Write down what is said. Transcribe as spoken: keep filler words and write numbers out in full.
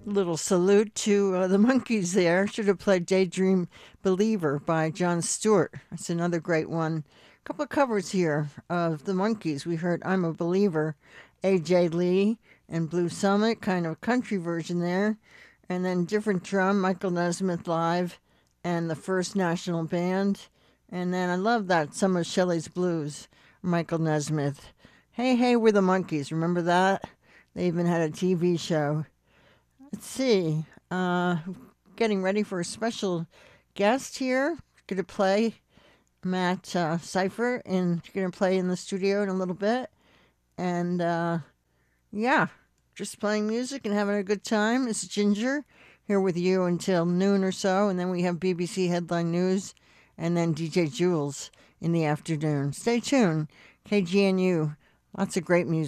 Little salute to uh, the Monkees there. Should have played Daydream Believer by John Stewart. That's another great one. A couple of covers here of the Monkees. We heard I'm a Believer, A J. Lee and Blue Summit, kind of a country version there. And then different drum, Michael Nesmith live and the First National Band. And then I love that, some of Shelley's Blues, Michael Nesmith. Hey, hey, we're the Monkees. Remember that? They even had a T V show. Let's see. Uh, getting ready for a special guest here. Going to play Matt uh, Cipher, and going to play in the studio in a little bit. And uh, yeah, just playing music and having a good time. It's Ginger here with you until noon or so, and then we have B B C Headline News, and then D J Jules in the afternoon. Stay tuned. K G N U. Lots of great music.